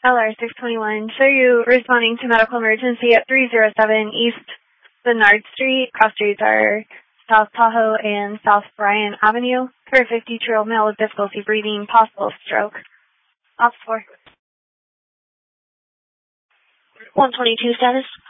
LR 621, show you responding to medical emergency at 307 East Bernard Street. Cross streets are South Tahoe and South Bryan Avenue. For a 52-year-old male with difficulty breathing, possible stroke. Ops 4. 122 status.